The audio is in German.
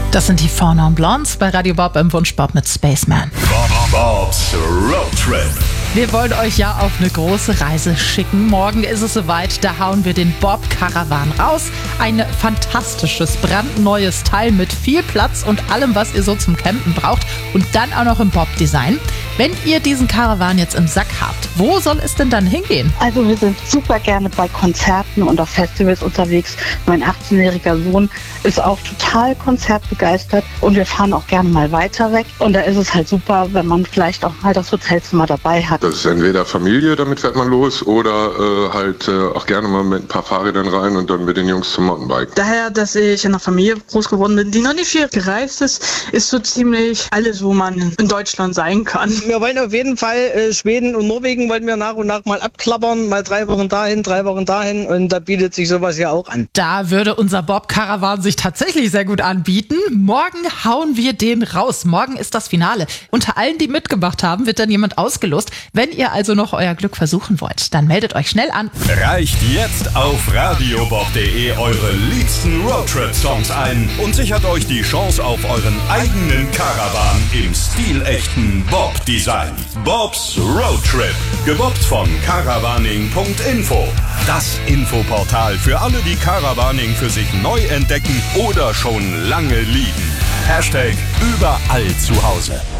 Das sind die Four Non Blondes bei Radio Bob im Wunschbob mit Spaceman. Bob's Road Trip. Wir wollen euch ja auf eine große Reise schicken. Morgen ist es soweit, da hauen wir den Bob Caravan raus. Ein fantastisches, brandneues Teil mit viel Platz und allem, was ihr so zum Campen braucht. Und dann auch noch im Bob-Design. Wenn ihr diesen Caravan jetzt im Sack habt, wo soll es denn dann hingehen? Also wir sind super gerne bei Konzerten und auf Festivals unterwegs. Mein 18-jähriger Sohn ist auch total konzertbegeistert und wir fahren auch gerne mal weiter weg. Und da ist es halt super, wenn man vielleicht auch mal das Hotelzimmer dabei hat. Das ist entweder Familie, damit fährt man los, oder auch gerne mal mit ein paar Fahrrädern rein und dann mit den Jungs zum Mountainbike. Daher, dass ich in einer Familie groß geworden bin, die noch nicht viel gereist ist so ziemlich alles, wo man in Deutschland sein kann. Wir wollen auf jeden Fall Schweden und Norwegen wollen wir nach und nach mal abklappern, mal 3 Wochen dahin, 3 Wochen dahin, und da bietet sich sowas ja auch an. Da würde unser Bob-Caravan sich tatsächlich sehr gut anbieten. Morgen hauen wir den raus. Morgen ist das Finale. Unter allen, die mitgemacht haben, wird dann jemand ausgelost. Wenn ihr also noch euer Glück versuchen wollt, dann meldet euch schnell an. Reicht jetzt auf radiobob.de eure liebsten Roadtrip-Songs ein und sichert euch die Chance auf euren eigenen Caravan im stilechten Bob-Design. Bob's Road Trip, gebobbt von caravaning.info. Das Infoportal für alle, die Caravaning für sich neu entdecken oder schon lange lieben. #überall zu Hause.